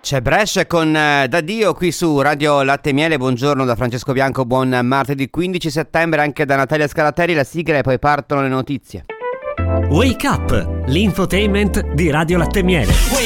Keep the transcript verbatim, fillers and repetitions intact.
C'è Brescia con eh, Da Dio qui su Radio Latte e Miele. Buongiorno da Francesco Bianco, buon martedì quindici settembre anche da Natalia Scalateri. La sigla e poi partono le notizie. Wake Up, l'infotainment di Radio Latte e Miele.